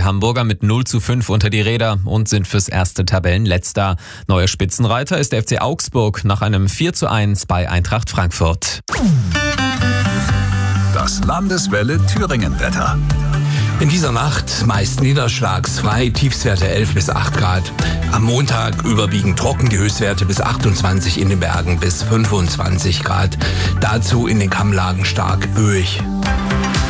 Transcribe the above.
die Hamburger mit 0:5 unter die Räder und sind fürs erste Tabellenletzter. Neuer Spitzenreiter ist der FC Augsburg nach einem 4:1 bei Eintracht Frankfurt. Das Landeswelle Thüringen-Wetter. In dieser Nacht meist niederschlagsfrei, Tiefstwerte 11 bis 8 Grad. Am Montag überwiegend trocken, die Höchstwerte bis 28, in den Bergen bis 25 Grad. Dazu in den Kammlagen stark böig.